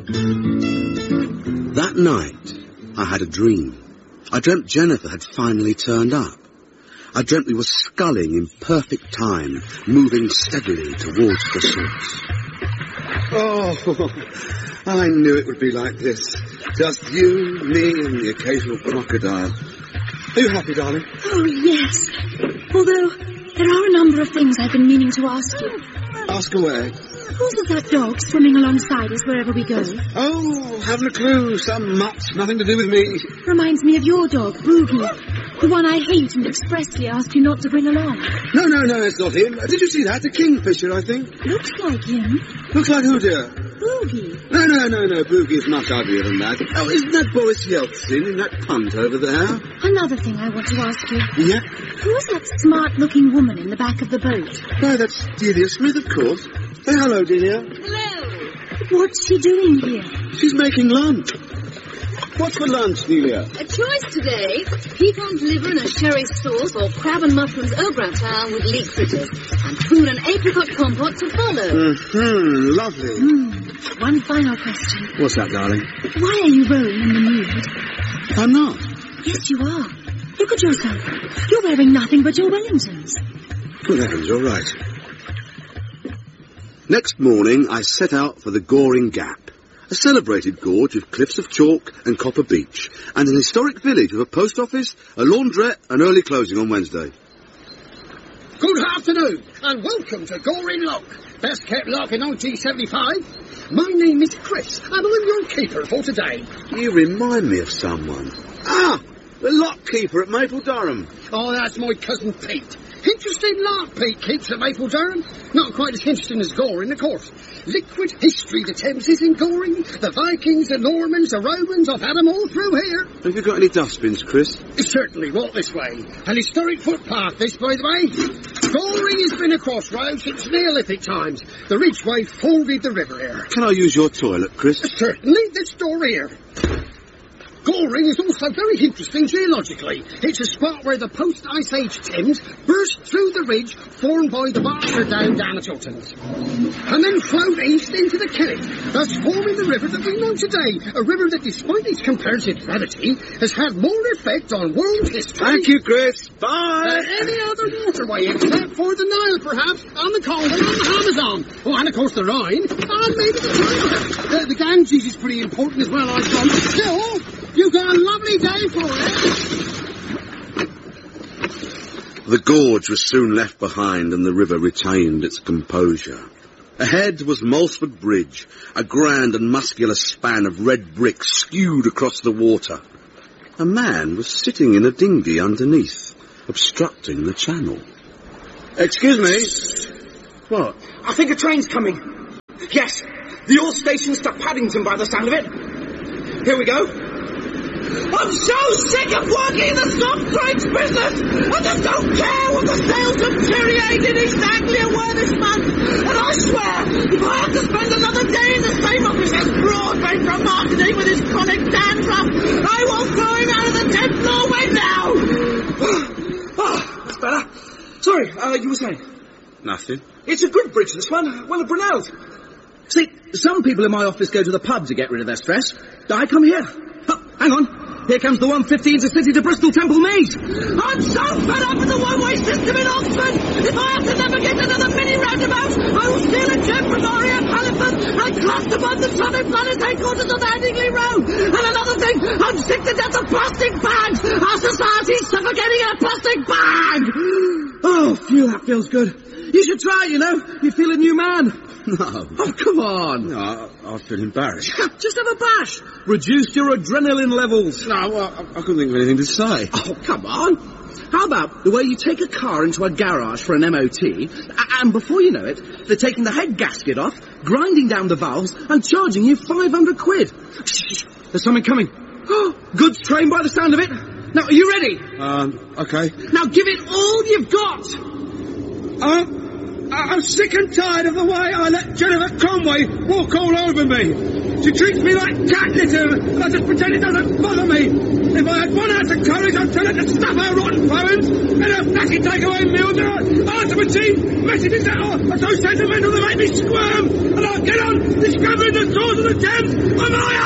That night, I had a dream. I dreamt Jennifer had finally turned up. I dreamt we were sculling in perfect time, moving steadily towards the source. Oh, I knew it would be like this. Just you, me, and the occasional crocodile. Are you happy, darling? Oh, yes. Although, there are a number of things I've been meaning to ask you. Ask away. Whose is that dog swimming alongside us wherever we go? Oh, haven't a clue. Some mutt. Nothing to do with me. Reminds me of your dog, Boogie. The one I hate and expressly asked you not to bring along. No, it's not him. Did you see that? A kingfisher, I think. Looks like him. Looks like who, dear? Boogie. No. Boogie's much uglier than that. Oh, isn't that Boris Yeltsin in that punt over there? Another thing I want to ask you. Yeah? Who is that smart-looking woman in the back of the boat? Why, that's Delia Smith, of course. Say hello, Delia. Hello. What's she doing here? She's making lunch. What's for lunch, Delia? A choice today. Pecan liver and a sherry sauce, or crab and mushrooms au gratin with leek fritters. And prune and apricot compote to follow. Lovely. One final question. What's that, darling? Why are you rowing in the nude? I'm not. Yes, you are. Look at yourself. You're wearing nothing but your Wellingtons. Good heavens, you're right. Next morning, I set out for the Goring Gap, a celebrated gorge with cliffs of chalk and copper beach, and an historic village with a post office, a laundrette, and early closing on Wednesday. Good afternoon, and welcome to Goring Lock. Best kept lock in 1975. My name is Chris, and I'm your keeper for today. You remind me of someone. Ah, the lock keeper at Maple Durham. Oh, that's my cousin Pete. Interesting lot Pete keeps at Maple Durham. Not quite as interesting as Goring, of course. Liquid history, the Thames is in Goring. The Vikings, the Normans, the Romans, I've had them all through here. Have you got any dustbins, Chris? Certainly, walk this way. An historic footpath, this, by the way. Goring has been a crossroads since Neolithic times. The Ridgeway forded the river here. Can I use your toilet, Chris? Certainly, this door here. Goring is also very interesting geologically. It's a spot where the post-Ice Age Thames burst through the ridge formed by the Waterdown Dam at Chilterns, and then flowed east into the Kennet, thus forming the river that we know today, a river that, despite its comparative brevity, has had more effect on world history... Thank you, Chris. Bye! ...than any other waterway, except for the Nile, perhaps, and the Congo, and the Amazon. Oh, and of course the Rhine, and maybe the Nile. The Ganges is pretty important as well, I thought. Still... You've got a lovely day for it. The gorge was soon left behind and the river retained its composure. Ahead was Malsford Bridge, a grand and muscular span of red brick skewed across the water. A man was sitting in a dinghy underneath, obstructing the channel. Excuse me? What? I think a train's coming. Yes, the all station's to Paddington by the sound of it. Here we go. I'm so sick of working in the soft drinks business! I just don't care what the sales deteriorated in East Anglia were this month! And I swear, if I have to spend another day in the same office as Broadway from marketing with his chronic dandruff, I will throw him out of the 10th floor window! That's better. Sorry, you were saying? Nothing. It's a good bridge, this one. One of Brunel's. See, some people in my office go to the pub to get rid of their stress. I come here. Oh, hang on. Here comes the 150 intercity to Bristol Temple Mead. I'm so fed up with the one-way system in Oxford. If I have to navigate another mini roundabout, I will steal a jet from Oriel Halliford and cluster above the Southern Planet headquarters on Headingley Road. And another thing, I'm sick to death of plastic bags. Our society's suffocating in a plastic bag. Oh, phew, that feels good. You should try it, you know. You feel a new man. No. Oh, come on. No, I feel embarrassed. Just have a bash. Reduce your adrenaline levels. No, well, I couldn't think of anything to say. Oh, come on. How about the way you take a car into a garage for an MOT, and before you know it, they're taking the head gasket off, grinding down the valves, and charging you 500 quid. Shh, there's something coming. Oh, goods train by the sound of it. Now, are you ready? Okay. Now give it all you've got. I'm sick and tired of the way I let Jennifer Conway walk all over me. She treats me like cat litter, and I just pretend it doesn't bother me. If I had 1 ounce of courage, I'd tell her to stuff her rotten bones and her flashy takeaway meals, and I'd answer machine messages that are so sentimental they make me squirm, and I'll get on discovering the source of the Thames on my